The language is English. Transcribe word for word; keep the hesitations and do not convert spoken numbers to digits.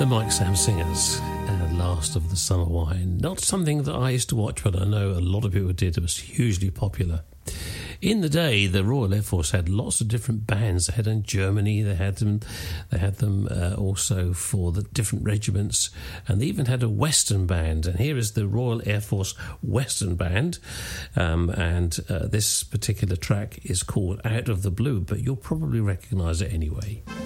The Mike Sam Singers, uh, Last of the Summer Wine. Not something that I used to watch, but I know a lot of people did. It was hugely popular. In the day, the Royal Air Force had lots of different bands. They had in Germany, they had them, they had them uh, also for the different regiments, and they even had a Western band. And here is the Royal Air Force Western Band, um, and uh, this particular track is called Out of the Blue, but you'll probably recognise it anyway.